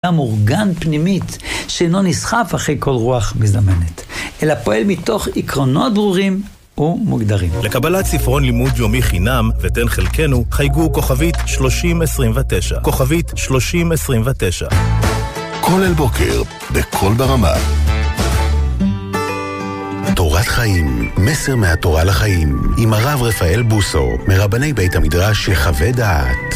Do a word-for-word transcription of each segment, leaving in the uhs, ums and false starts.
אדם אורגן פנימית, שאינו נסחף אחרי כל רוח מזדמנת, אלא פועל מתוך עקרונות ברורים ומוגדרים. לקבלת ספרון לימוד יומי חינם ותן חלקנו, חייגו כוכבית שלושים עשרים ותשע. כוכבית שלושים עשרים ותשע. כל אל בוקר, בכל ברמה. תורת חיים, מסר מהתורה לחיים, עם הרב רפאל בוסו, מרבני בית המדרש יחווה דעת.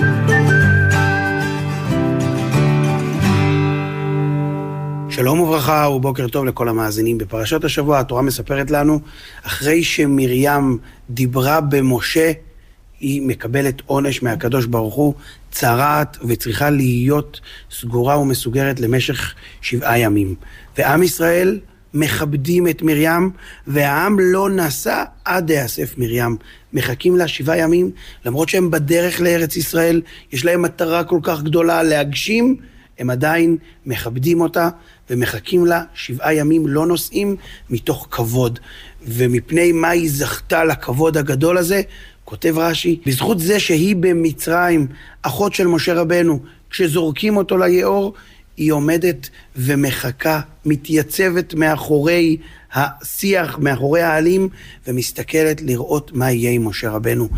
שלום וברכה ובוקר טוב לכל המאזינים. בפרשת השבוע התורה מספרת לנו, אחרי שמרים דיברה במשה, היא מקבלת עונש מהקדוש ברוך הוא, צרעת וצריכה להיות סגורה ומסוגרת למשך שבעה ימים. ועם ישראל מכבדים את מרים, והעם לא נסע עד יאסף מרים. מחכים לה שבעה ימים, למרות שהם בדרך לארץ ישראל, יש להם מטרה כל כך גדולה להגשים, הם עדיין מכבדים אותה ומחכים לה שבעה ימים, לא נוסעים מתוך כבוד. ומפני מה היא זכתה לכבוד הגדול הזה? כותב רש"י, בזכות זה שהיא במצרים, אחות של משה רבנו, כשזורקים אותו ליאור, היא עומדת ומחכה, מתייצבת מאחורי השיח, מאחורי העלים, ומסתכלת לראות מה יהיה עם משה רבנו.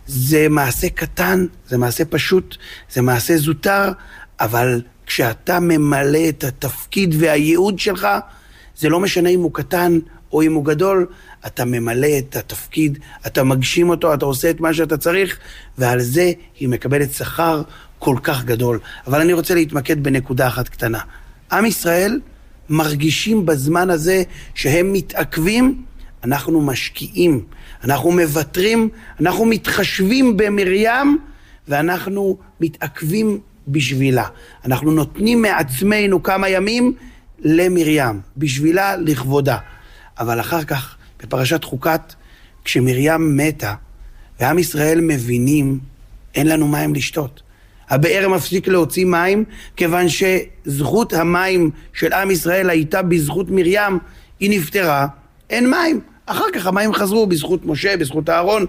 זה מעשה קטן, זה מעשה פשוט, זה מעשה זוטר, אבל כשאתה ממלא את התפקיד והייעוד שלך, זה לא משנה אם הוא קטן או אם הוא גדול, אתה ממלא את התפקיד, אתה מגשים אותו, אתה עושה את מה שאתה צריך, ועל זה היא מקבלת שכר כל כך גדול. אבל אני רוצה להתמקד בנקודה אחת קטנה. עם ישראל מרגישים בזמן הזה שהם מתעכבים, אנחנו משקיעים, אנחנו מבטרים, אנחנו מתחשבים במרים, ואנחנו מתעכבים בשבילה. אנחנו נותנים מעצמנו כמה ימים למרים, בשבילה, לכבודה. אבל אחר כך, בפרשת חוקת, כשמרים מתה, ועם ישראל מבינים, אין לנו מים לשתות. הבאר מפסיק להוציא מים, כיוון שזכות המים של עם ישראל הייתה בזכות מרים, היא נפטרה, אין מים. אחר כך המים חזרו בזכות משה, בזכות הארון,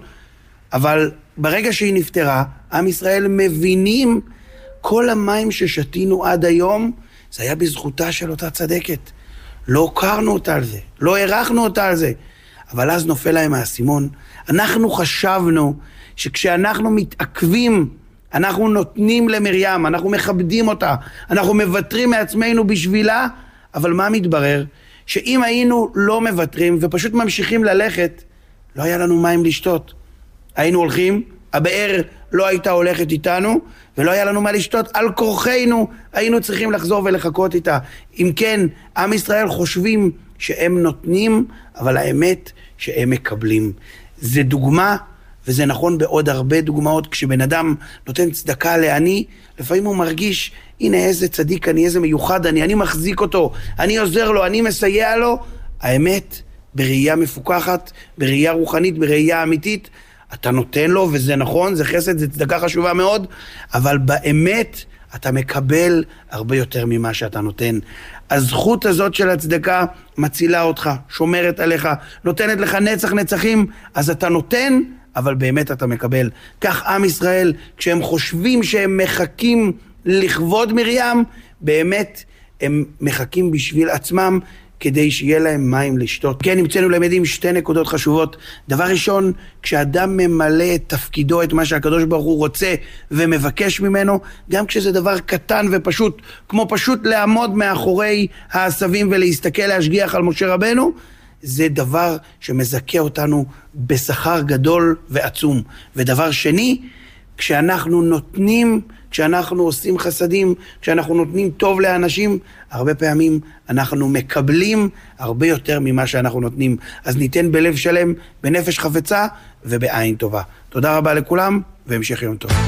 אבל ברגע שהיא נפטרה, עם ישראל מבינים, כל המים ששתינו עד היום, זה היה בזכותה של אותה צדקת. לא הוקרנו אותה על זה, לא הערכנו אותה על זה. אבל אז נופל להם האסימון. אנחנו חשבנו שכשאנחנו מתעכבים, אנחנו נותנים למרים, אנחנו מכבדים אותה, אנחנו מבטרים מעצמנו בשבילה, אבל מה מתברר? שאם היינו לא מבטרים ופשוט ממשיכים ללכת, לא היה לנו מים לשתות. היינו הולכים, הבאר לא הייתה הולכת איתנו, ולא היה לנו מה לשתות, על כורחנו היינו צריכים לחזור ולחכות איתה. אם כן, עם ישראל חושבים שהם נותנים, אבל האמת שהם מקבלים. זה דוגמה, וזה נכון בעוד הרבה דוגמאות, כשבן אדם נותן צדקה לעני, לפעמים הוא מרגיש, הנה איזה צדיק אני, איזה מיוחד אני, אני מחזיק אותו, אני עוזר לו, אני מסייע לו. האמת, בראייה מפוקחת, בראייה רוחנית, בראייה אמיתית, אתה נותן לו, וזה נכון, זה חסד, זה צדקה חשובה מאוד, אבל באמת אתה מקבל הרבה יותר ממה שאתה נותן. הזכות הזאת של הצדקה מצילה אותך, שומרת עליך, נותנת לך נצח נצחים, אז אתה נותן, אבל באמת אתה מקבל. כך עם ישראל, כשהם חושבים שהם מחכים לכבוד מרים, באמת הם מחכים בשביל עצמם, כדי שיהיה להם מים לשתות. כן, נמצאנו למדים שתי נקודות חשובות. דבר ראשון, כשאדם ממלא את תפקידו, את מה שהקדוש ברוך הוא רוצה ומבקש ממנו, גם כשזה דבר קטן ופשוט, כמו פשוט לעמוד מאחורי העשבים ולהסתכל להשגיח על משה רבנו, זה דבר שמזכה אותנו בשכר גדול ועצום. ודבר שני, כשאנחנו נותנים, כשאנחנו עושים חסדים, כשאנחנו נותנים טוב לאנשים, הרבה פעמים אנחנו מקבלים הרבה יותר ממה שאנחנו נותנים. אז ניתן בלב שלם, בנפש חפצה ובעין טובה. תודה רבה לכולם, והמשך יום טוב.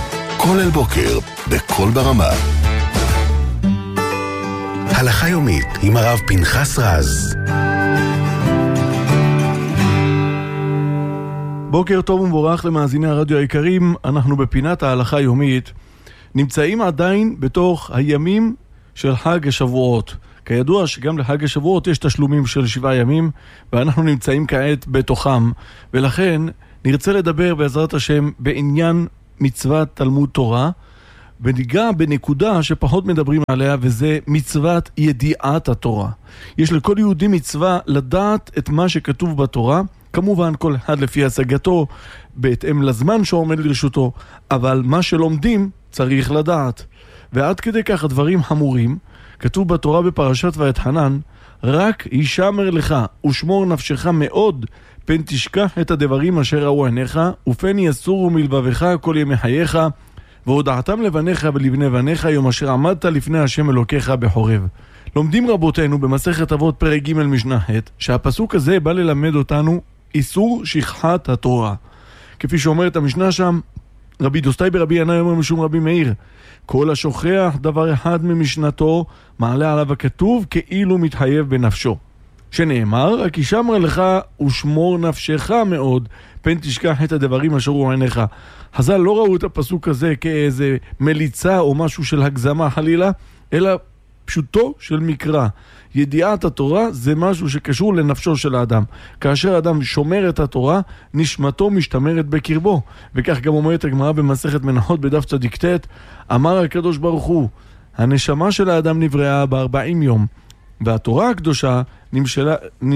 כל אל בוקר, בכל ברמה. הלכה יומית עם הרב פנחס רז. בוקר טוב ומבורך למאזיני הרדיו היקרים. אנחנו בפינת ההלכה היומית נמצאים עדיין בתוך הימים של חג השבועות. כידוע שגם לחג השבועות יש תשלומים של שבעה ימים, ואנחנו נמצאים כעת בתוכם, ולכן נרצה לדבר בעזרת השם בעניין מצוות תלמוד תורה, וניגע בנקודה שפחות מדברים עליה, וזה מצוות ידיעת התורה. יש לכל יהודי מצווה לדעת את מה שכתוב בתורה, כמובן כל אחד לפי השגתו, בהתאם לזמן שעומד לרשותו, אבל מה שלומדים צריך לדעת. ועד כדי כך הדברים חמורים, כתוב בתורה בפרשת ואתחנן, רק הישמר לך ושמור נפשך מאוד, פן תשכח את הדברים אשר ראו עיניך, ופן יסורו מלבבך כל ימי חייך, והודעתם לבניך ולבני בניך יום אשר עמדת לפני השם אלוקיך בחורב. לומדים רבותינו במסכת אבות פרק ג' משנה ח' שהפסוק הזה בא ללמד אותנו איסור שכחת התורה. כפי שאומרת המשנה שם, רבי דוסטאי ברבי ינאי אומר משום רבי מאיר, כל השוכח דבר אחד ממשנתו מעלה עליו הכתוב כאילו מתחייב בנפשו. שנאמר, רק הישמר לך ושמור נפשך מאוד, פן תשכח את הדברים אשר ראו עיניך. חז"ל לא ראו את הפסוק הזה כאיזה מליצה או משהו של הגזמה חלילה, אלא פשוטו של מקרא. ידיעת התורה זה משהו שקשור לנפשו של האדם. כאשר האדם שומר את התורה, נשמתו משתמרת בקרבו. וכך גם אומרת הגמרא במסכת מנחות בדף צדיק ט', אמר הקדוש ברוך הוא, הנשמה של האדם נבראה בארבעים יום, והתורה הקדושה נמשלה,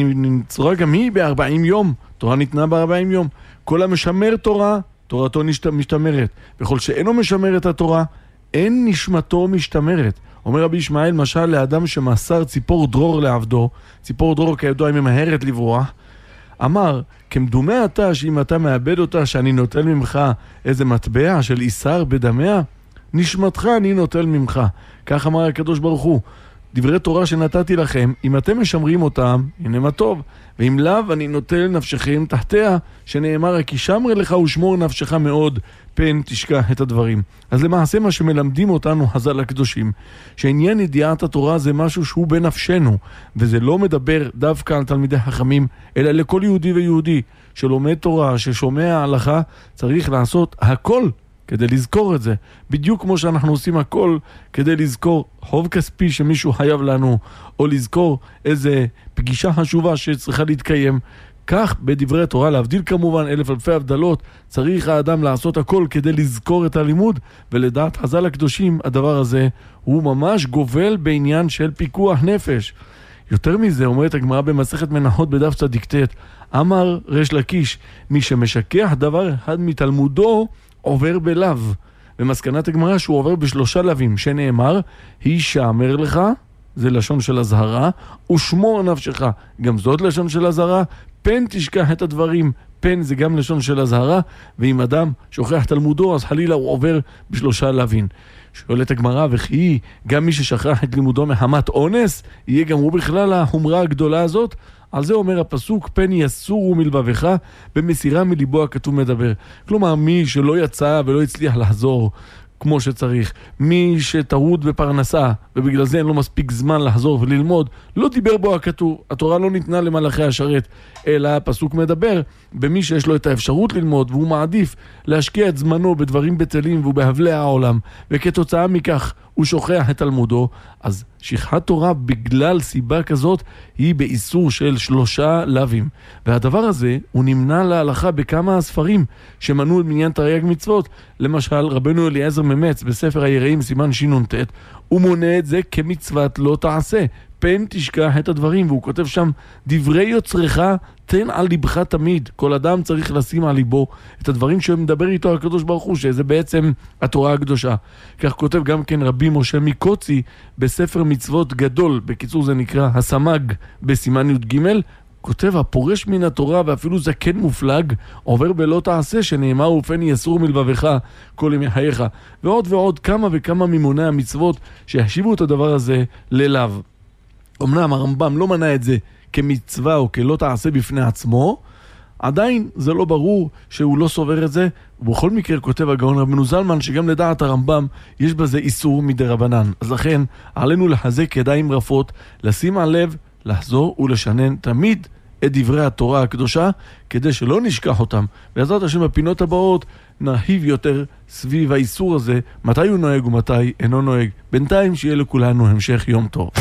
נצרה גם היא בארבעים יום. תורה ניתנה בארבעים יום. כל המשמר תורה, תורתו משתמרת. וכל שאינו משמר את התורה, אין נשמתו משתמרת. אומר רבי ישמעאל, משל לאדם שמסר ציפור דרור לעבדו, ציפור דרור כידוע היא ממהרת לברוח, אמר, כמדומה אתה שאם אתה מאבד אותה שאני נוטל ממך איזה מטבע של איסר בדמיה, נשמתך אני נוטל ממך. כך אמר הקדוש ברוך הוא, דברי תורה שנתתי לכם, אם אתם משמרים אותם, הנה מה טוב, ואם לאו אני נוטל נפשכם תחתיה, שנאמר רק הישמר לך ושמור נפשך מאוד, פן תשכח את הדברים. אז למעשה מה שמלמדים אותנו חז"ל הקדושים, שעניין ידיעת התורה זה משהו שהוא בנפשנו, וזה לא מדבר דווקא על תלמידי חכמים, אלא לכל יהודי ויהודי שלומד תורה, ששומע הלכה, צריך לעשות הכל כדי לזכור את זה. בדיוק כמו שאנחנו עושים הכל כדי לזכור חוב כספי שמישהו חייב לנו, או לזכור איזה פגישה חשובה שצריכה להתקיים. כך בדברי תורה, להבדיל כמובן אלף אלפי הבדלות, צריך האדם לעשות הכל כדי לזכור את הלימוד, ולדעת חז"ל הקדושים הדבר הזה הוא ממש גובל בעניין של פיקוח נפש. יותר מזה אומרת הגמרא במסכת מנחות בדף צדיק ט', אמר ריש לקיש, מי שמשכח דבר אחד מתלמודו עובר בלאו. ומסקנת הגמרא שהוא עובר בשלושה לווים, שנאמר, הישמר לך, זה לשון של הזהרה, ושמור נפשך, גם זאת לשון של הזהרה, פן תשכח את הדברים, פן זה גם לשון של הזהרה, ואם אדם שוכח תלמודו, אז חלילה הוא עובר בשלושה לווים. שואלת הגמרא, וכי גם מי ששכח את לימודו מחמת אונס, יהיה גם הוא בכלל החומרה הגדולה הזאת? על זה אומר הפסוק, פן יסורו מלבבך, במסירה מליבו הכתוב מדבר. כלומר, מי שלא יצא ולא הצליח לחזור כמו שצריך, מי שטרוד בפרנסה ובגלל זה אין לו מספיק זמן לחזור וללמוד, לא דיבר בו הכתוב. התורה לא ניתנה למלאכי השרת, אלא הפסוק מדבר במי שיש לו את האפשרות ללמוד והוא מעדיף להשקיע את זמנו בדברים בטלים ובהבלי העולם, וכתוצאה מכך הוא שוכח את תלמודו. אז שכחת תורה בגלל סיבה כזאת היא באיסור של שלושה לווים, והדבר הזה הוא נמנע להלכה בכמה ספרים שמנו את מניין תרי"ג מצוות. למשל רבנו אליעזר ממץ בספר היראים סימן ש"ט, הוא מונה את זה כמצוות לא תעשה, פן תשכח את הדברים, והוא כותב שם, דברי יוצרך תן על ליבך תמיד. כל אדם צריך לשים על ליבו את הדברים שמדבר איתו הקדוש ברוך הוא, שזה בעצם התורה הקדושה. כך כותב גם כן רבי משה מקוצי בספר מצוות גדול, בקיצור זה נקרא הסמ"ג בסימן י"ג, כותב, הפורש מן התורה ואפילו זקן מופלג עובר בלא תעשה, שנאמר ופן יסור מלבבך כל ימי חייך, ועוד ועוד כמה וכמה ממוני המצוות שהשיבו את הדבר הזה ללאו. אמנם הרמב"ם לא מנה את זה כמצווה או כלא תעשה בפני עצמו, עדיין זה לא ברור שהוא לא סובר את זה. ובכל מקרה כותב הגאון רבנו זלמן שגם לדעת הרמב"ם יש בזה איסור מדרבנן. אז לכן עלינו לחזק ידיים רפות, לשים על לב, לחזור ולשנן תמיד את דברי התורה הקדושה, כדי שלא נשכח אותם. בעזרת השם בפינות הבאות נרחיב יותר סביב האיסור הזה, מתי הוא נוהג ומתי אינו נוהג. בינתיים שיהיה לכולנו המשך יום טוב.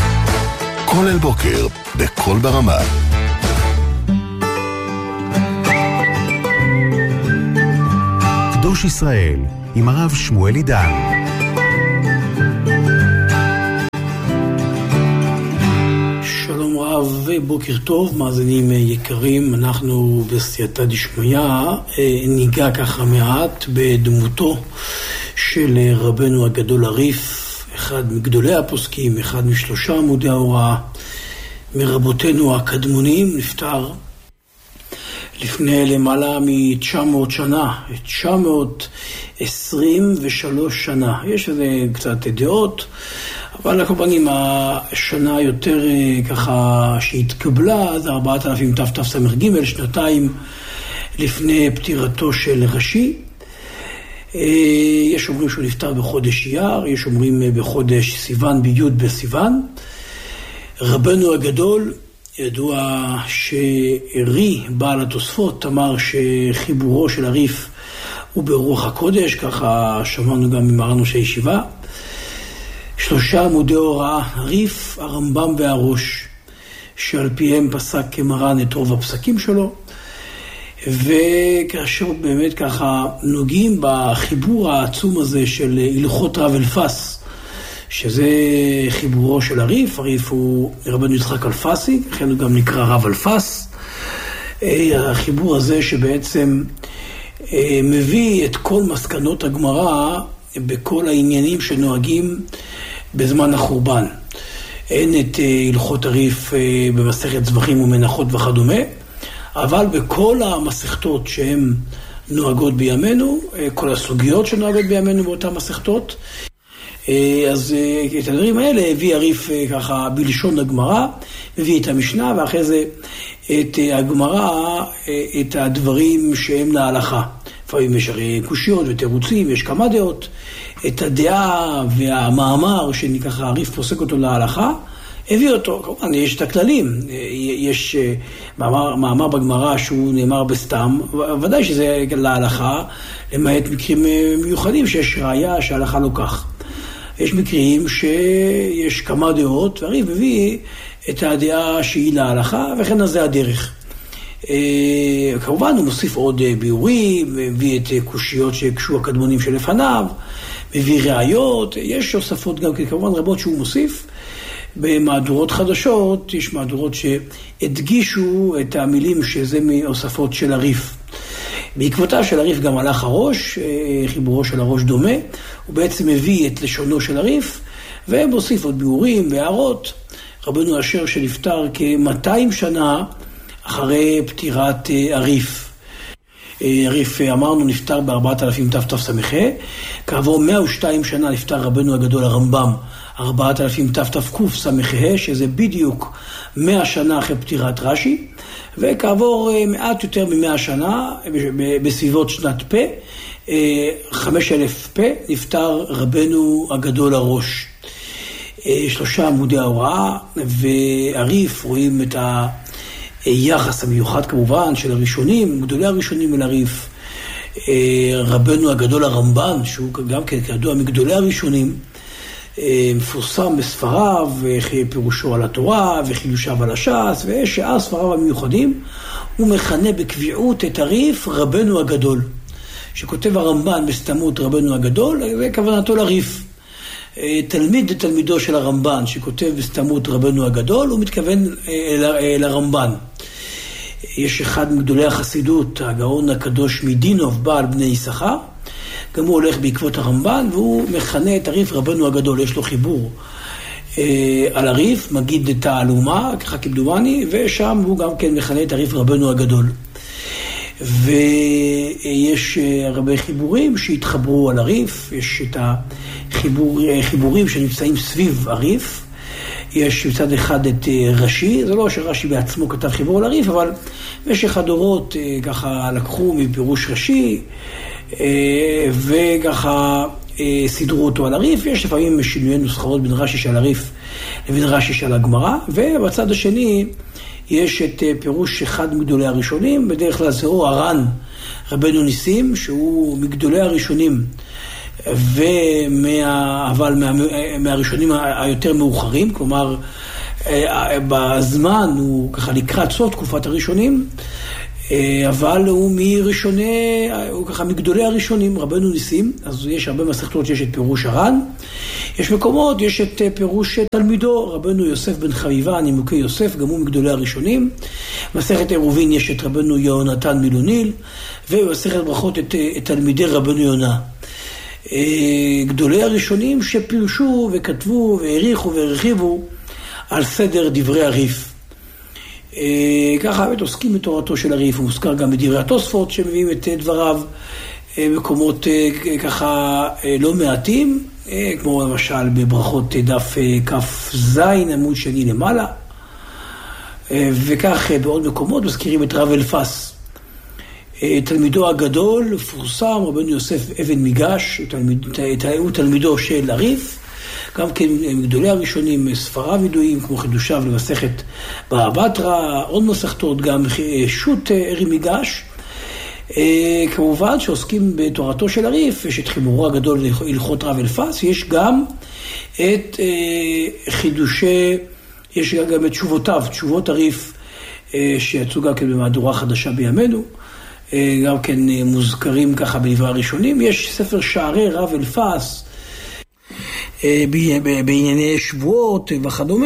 כל אל בוקר, בכל ברמה. קדוש ישראל, עם הרב שמואל עידן. בוקר טוב, מאזינים יקרים. אנחנו בסייעתא דשמיא ניגע ככה מעט בדמותו של רבנו הגדול הריף, אחד מגדולי הפוסקים, אחד משלושה עמודי ההוראה מרבותינו הקדמוניים. נפטר לפני למעלה מ-תשע מאות שנה, תשע מאות עשרים ושלוש שנה. יש איזה קצת דעות, אבל הקורבנים השנה יותר ככה שהתקבלה, זה ארבעת אלפים תתס"ג, שנתיים לפני פטירתו של רש"י. יש אומרים שהוא נפטר בחודש אייר, יש אומרים בחודש סיוון, בי' בסיוון. רבנו הגדול, ידוע שרי בעל התוספות אמר שחיבורו של הריף הוא ברוח הקודש, ככה שמענו גם ממרן ראש הישיבה. שלושה עמודי הוראה, הריף, הרמב"ם והראש, שעל פיהם פסק כמרן את רוב הפסקים שלו, וכאשר באמת ככה נוגעים בחיבור העצום הזה של הלכות רב אלפס, שזה חיבורו של הריף. הריף הוא רבנו יצחק אלפסי, לכן הוא גם נקרא רב אלפס. החיבור הזה שבעצם מביא את כל מסקנות הגמרא בכל העניינים שנוהגים בזמן החורבן. אין את הלכות הריף במסכת זבחים ומנחות וכדומה, אבל בכל המסכתות שהן נוהגות בימינו, כל הסוגיות שנוהגות בימינו באותן מסכתות, אז את הדברים האלה הביא הריף ככה בלשון הגמרא, הביא את המשנה, ואחרי זה את הגמרא, את הדברים שהם להלכה. לפעמים יש הרי קושיות ותירוצים, יש כמה דעות. את הדעה והמאמר שככה הריף פוסק אותו להלכה, הביא אותו. כמובן, יש את הכללים. יש מאמר, מאמר בגמרא שהוא נאמר בסתם, ודאי שזה להלכה, למעט מקרים מיוחדים שיש ראיה שההלכה לא כך. יש מקרים שיש כמה דעות, והריף הביא את הדעה שהיא להלכה, וכן אז זה הדרך. כמובן הוא מוסיף עוד ביאורים, מביא את קושיות שהקשו הקדמונים שלפניו, מביא ראיות, יש הוספות גם כמובן רבות שהוא מוסיף. במהדורות חדשות יש מהדורות שהדגישו את המילים שזה מהוספות של הריף. בעקבותיו של הריף גם הלך הראש, חיבורו של הראש דומה, הוא בעצם מביא את לשונו של הריף, ומוסיף עוד ביאורים והערות. רבנו אשר שנפטר כ-מאתיים שנה אחרי פטירת הריף. הריף, אמרנו, נפטר ב-ארבעת אלפים תתס"ח, כעבור מאה ושתיים שנה נפטר רבנו הגדול הרמב"ם, ארבעת אלפים תתקס"ה, שזה בדיוק מאה שנה אחרי פטירת רש"י, וכעבור מעט יותר ממאה שנה, בסביבות שנת פ', חמש אלף פ', נפטר רבנו הגדול הראש. שלושה עמודי ההוראה, והריף רואים את היחס המיוחד כמובן של הראשונים, גדולי הראשונים אל הריף. רבנו הגדול הרמב"ן, שהוא גם כן כידוע מגדולי הראשונים, מפורסם בספריו, פירושו על התורה וחידושיו על הש"ס, ושאר ספריו המיוחדים, הוא מכנה בקביעות את הריף רבנו הגדול. שכותב הרמב"ן בסתמות רבנו הגדול, וכוונתו לריף. תלמיד תלמידו של הרמב"ן שכותב בסתמות רבנו הגדול, הוא מתכוון לרמב"ן. יש אחד מגדולי החסידות, הגאון הקדוש מדינוב, בעל בני יששכר, גם הוא הולך בעקבות הרמב"ן, והוא מכנה את הריף רבנו הגדול. יש לו חיבור אה, על הריף, מגיד את העלומה, ככה כמדומני, ושם הוא גם כן מכנה את הריף רבנו הגדול. ויש הרבה חיבורים שהתחברו על הריף, יש את החיבורים שנמצאים סביב הריף, יש מצד אחד את רש"י, זה לא שרש"י בעצמו כתב חיבור על הריף, אבל במשך הדורות ככה לקחו מפירוש רש"י, וככה סידרו אותו על הריף. יש לפעמים שינויי נוסחאות בין רש"י של הריף לבין רש"י של הגמרא, ובצד השני יש את פירוש אחד מגדולי הראשונים, בדרך כלל זהו הר"ן רבנו ניסים, שהוא מגדולי הראשונים, ומה, אבל מה, מהראשונים היותר מאוחרים, כלומר בזמן הוא ככה לקראת סוף תקופת הראשונים, אבל הוא מראשוני, הוא ככה מגדולי הראשונים, רבנו ניסים, אז יש הרבה מסכתות שיש את פירוש הר"ן, יש מקומות, יש את פירוש תלמידו, רבנו יוסף בן חביבה, נימוקי יוסף, גם הוא מגדולי הראשונים, מסכת עירובין יש את רבנו יהונתן מילוניל, ובמסכת ברכות את, את תלמידי רבנו יונה. גדולי הראשונים שפירשו וכתבו והעריכו והרחיבו על סדר דברי הריף. ככה באמת עוסקים בתורתו של הריף, הוא מוזכר גם בדברי התוספות שמביאים את דבריו מקומות ככה לא מעטים, כמו למשל בברכות דף כף זין עמוד שני למעלה, וכך בעוד מקומות מזכירים את רב אלפס. תלמידו הגדול פורסם, רבנו יוסף אבן מיגש, הוא תלמידו של הריף, גם כן גדולי הראשונים, ספריו ידועים, כמו חידושיו למסכת בבא בתרא, עוד מסכתות, גם שו"ת ארי מיגש. כמובן שעוסקים בתורתו של הריף, יש את חיבורו הגדול להלכות רב אלפס, יש גם את חידושי, יש גם את תשובותיו, תשובות הריף, שיצאו גם כן במהדורה חדשה בימינו, גם כן מוזכרים ככה בדברי הראשונים. יש ספר שערי רב אלפס, בענייני שבועות וכדומה,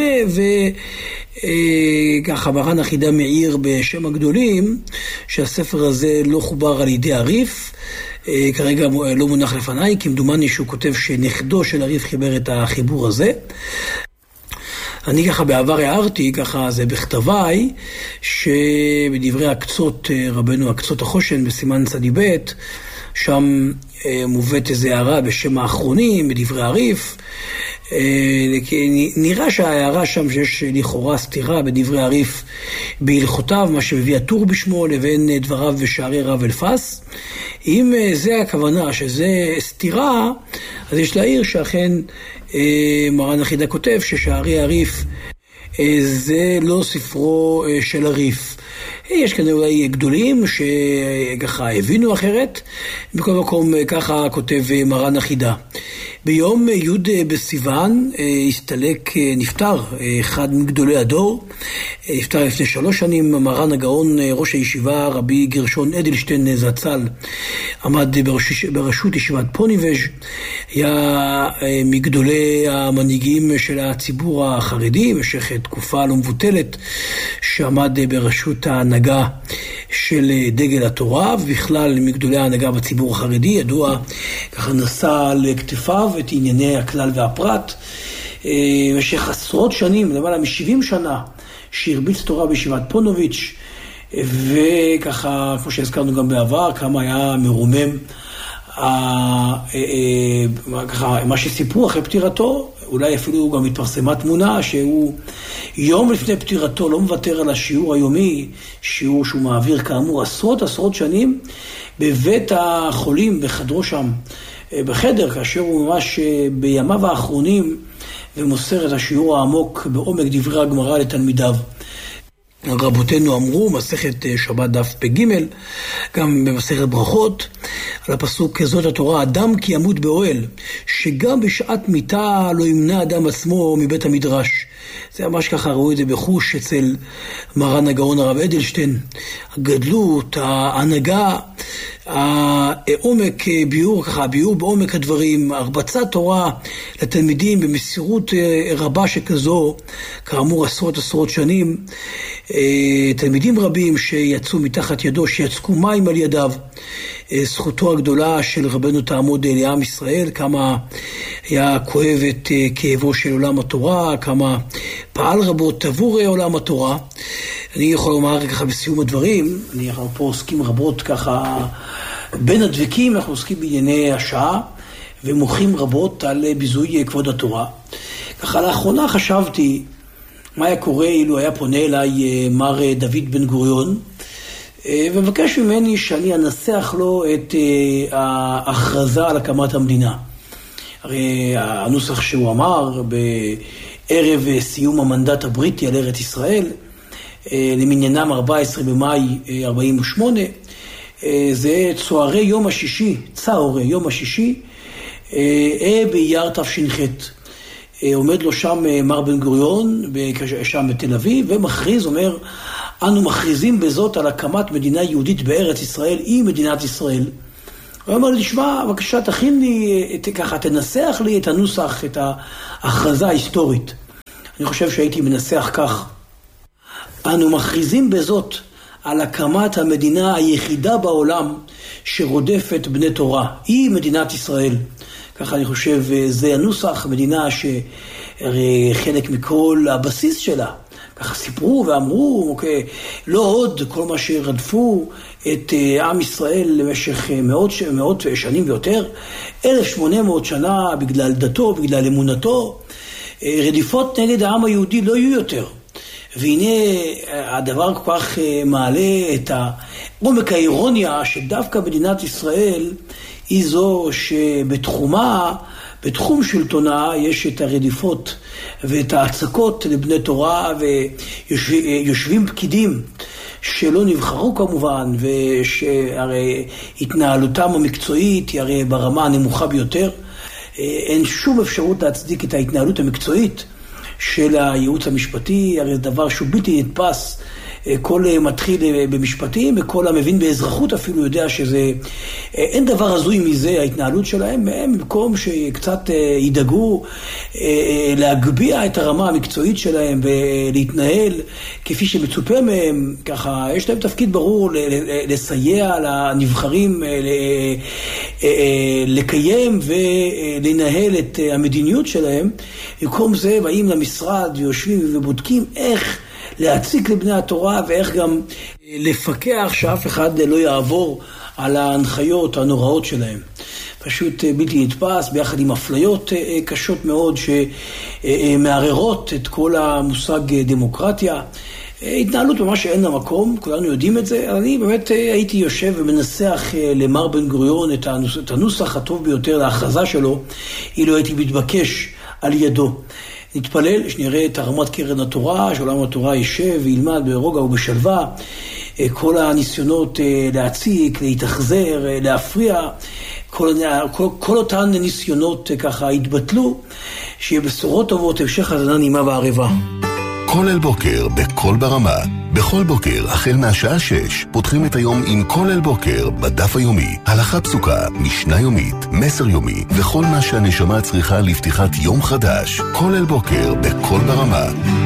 וככה מרן החידה מעיר בשם הגדולים שהספר הזה לא חובר על ידי הריף, כרגע לא מונח לפניי, כי מדומני שהוא כותב שנכדו של הריף חיבר את החיבור הזה. אני ככה בעבר הערתי, ככה זה בכתביי, שבדברי הקצות, רבנו הקצות החושן בסימן צדי ב', שם מובאת איזו הערה בשם האחרונים, בדברי הריף. נראה שההערה שם שיש לכאורה סתירה בדברי הריף בהלכותיו, מה שמביא הטור בשמו, לבין דבריו ושערי רב אלפס. אם זה הכוונה שזה סתירה, אז יש להעיר שאכן מרן החידה כותב ששערי הריף זה לא ספרו של הריף. יש כאן אולי גדולים שככה הבינו אחרת, בכל מקום ככה כותב מרן החידה. ביום י' בסיוון הסתלק, נפטר אחד מגדולי הדור, נפטר לפני שלוש שנים, מרן הגאון ראש הישיבה רבי גרשון אדלשטיין זצ"ל, עמד בראש, בראשות ישיבת פוניבז', היה מגדולי המנהיגים של הציבור החרדי במשך תקופה לא מבוטלת, שעמד בראשות ההנהגה של דגל התורה, ובכלל מגדולי ההנהגה בציבור החרדי, ידוע, ככה נשא על כתפיו את ענייני הכלל והפרט, במשך עשרות שנים, למעלה מ-שבעים שנה, שהרביץ תורה בישיבת פונוביץ', וככה, כמו שהזכרנו גם בעבר, כמה היה מרומם, ככה, מה שסיפרו אחרי פטירתו, אולי אפילו גם התפרסמה תמונה שהוא יום לפני פטירתו לא מוותר על השיעור היומי, שיעור שהוא מעביר כאמור עשרות עשרות שנים, בבית החולים, בחדרו שם, בחדר, כאשר הוא ממש בימיו האחרונים, ומוסר את השיעור העמוק בעומק דברי הגמרא לתלמידיו. רבותינו אמרו, מסכת שבת דף פ"ג, גם במסכת ברכות, על הפסוק זאת התורה, אדם כי ימות באוהל, שגם בשעת מיתה לא ימנע אדם עצמו מבית המדרש. זה ממש ככה, ראו את זה בחוש אצל מרן הגאון הרב אדלשטיין. הגדלות, ההנהגה, העומק ביור, ככה, ביור בעומק הדברים, הרבצת תורה לתלמידים במסירות רבה שכזו, כאמור עשרות עשרות שנים, תלמידים רבים שיצאו מתחת ידו, שיצקו מים על ידיו, זכותו הגדולה של רבנו תעמוד לעם ישראל, כמה היה כואב את כאבו של עולם התורה, כמה פעל רבות עבור עולם התורה. אני יכול לומר ככה בסיום הדברים, אני אנחנו פה עוסקים רבות ככה, בין הדבקים אנחנו עוסקים בענייני השעה, ומוחים רבות על ביזוי כבוד התורה. ככה לאחרונה חשבתי, מה היה קורה אילו היה פונה אליי מר דוד בן גוריון, ומבקש ממני שאני אנסח לו את ההכרזה על הקמת המדינה. הרי הנוסח שהוא אמר בערב סיום המנדט הבריטי על ארץ ישראל, למניינם ארבעה עשר במאי ארבעים ושמונה, זה צוערי יום השישי, צהרי יום השישי, באייר תש"ח. עומד לו שם מר בן גוריון, שם בתל אביב, ומכריז, אומר, אנו מכריזים בזאת על הקמת מדינה יהודית בארץ ישראל, היא מדינת ישראל. הוא אומר לי, שמע, בבקשה, תכין לי, את, ככה, תנסח לי את הנוסח, את ההכרזה ההיסטורית. אני חושב שהייתי מנסח כך. אנו מכריזים בזאת על הקמת המדינה היחידה בעולם שרודפת בני תורה. היא מדינת ישראל. ככה אני חושב, זה הנוסח, מדינה שהרי חלק מכל הבסיס שלה. ככה סיפרו ואמרו, אוקיי, לא עוד כל מה שרדפו את עם ישראל למשך מאות, מאות שנים ויותר, אלף ושמונה מאות שנה בגלל דתו, בגלל אמונתו, רדיפות נגד העם היהודי לא יהיו יותר. והנה הדבר כל כך מעלה את עומק האירוניה שדווקא מדינת ישראל היא זו שבתחומה, בתחום שלטונה יש את הרדיפות ואת ההצקות לבני תורה, ויושבים פקידים שלא נבחרו כמובן, ושהרי התנהלותם המקצועית היא הרי ברמה הנמוכה ביותר. אין שום אפשרות להצדיק את ההתנהלות המקצועית של הייעוץ המשפטי, הרי זה דבר שהוא בלתי נתפס. כל מתחיל במשפטים, וכל המבין באזרחות אפילו יודע שזה, אין דבר הזוי מזה, ההתנהלות שלהם, הם במקום שקצת ידאגו להגביע את הרמה המקצועית שלהם ולהתנהל כפי שמצופה מהם, ככה יש להם תפקיד ברור לסייע לנבחרים לקיים ולנהל את המדיניות שלהם. במקום זה באים למשרד ויושבים ובודקים איך להציק לבני התורה ואיך גם לפקח שאף אחד לא יעבור על ההנחיות הנוראות שלהם. פשוט בלתי נתפס, ביחד עם אפליות קשות מאוד שמערערות את כל המושג דמוקרטיה. התנהלות ממש שאין לה מקום, כולנו יודעים את זה. אני באמת הייתי יושב ומנסח למר בן גוריון את הנוסח, את הנוסח הטוב ביותר להכרזה שלו, אילו הייתי מתבקש על ידו. נתפלל שנראה את הרמת קרן התורה, שעולם התורה יישב וילמד ברוגע ובשלווה. כל הניסיונות להציק, להתאכזר, להפריע, כל, כל, כל אותן ניסיונות ככה התבטלו, שיהיה בשורות טובות, המשך האזנה נעימה וערבה. כולל בוקר בכל ברמה. בכל בוקר, החל מהשעה שש, פותחים את היום עם כולל בוקר בדף היומי. הלכה פסוקה, משנה יומית, מסר יומי, וכל מה שהנשמה צריכה לפתיחת יום חדש. כולל בוקר בכל ברמה.